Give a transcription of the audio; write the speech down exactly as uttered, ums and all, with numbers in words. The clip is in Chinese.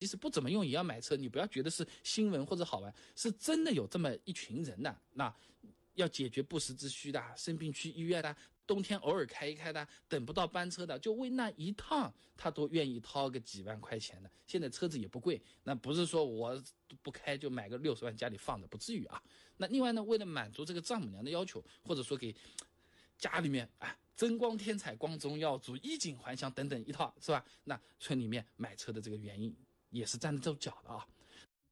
使不怎么用也要买车，你不要觉得是新闻或者好玩，是真的有这么一群人的，那要解决不时之需的，生病去医院的，冬天偶尔开一开的，等不到班车的，就为那一趟他都愿意掏个几万块钱的。现在车子也不贵，那不是说我不开就买个六十万家里放着，不至于啊。那另外呢，为了满足这个丈母娘的要求，或者说给家里面啊增光添彩、光宗耀祖、衣锦还乡等等一套，是吧？那村里面买车的这个原因也是站得住脚的啊。